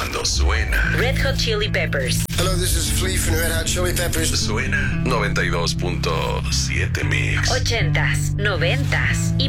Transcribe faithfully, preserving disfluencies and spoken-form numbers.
cuando suena Red Hot Chili Peppers. Hello, this is Flea from Red Hot Chili Peppers. Suena noventa y dos punto siete Mix. Ochentas, noventas y